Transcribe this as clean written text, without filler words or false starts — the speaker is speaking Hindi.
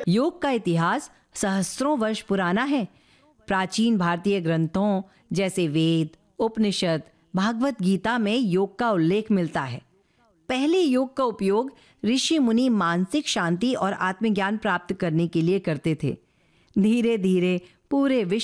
योग का इतिहास सहस्त्रों वर्ष पुराना है। प्राचीन भारतीय ग्रंथों जैसे वेद, उपनिषद, भागवत गीता में योग का उल्लेख मिलता है। पहले योग का उपयोग ऋषि मुनि मानसिक शांति और आत्मज्ञान प्राप्त करने के लिए करते थे। धीरे धीरे पूरे विश्व